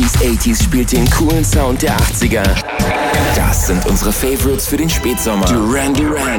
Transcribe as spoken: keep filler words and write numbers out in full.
siebziger, achtziger spielt den coolen Sound der achtziger. Das sind unsere Favorites für den Spätsommer. Duran Duran